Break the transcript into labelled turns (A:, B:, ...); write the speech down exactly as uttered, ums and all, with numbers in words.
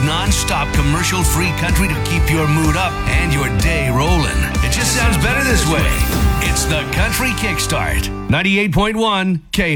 A: non-stop commercial-free country to keep your mood up and your day rolling. It just sounds better this way. It's the Country Kickstart. ninety-eight point one K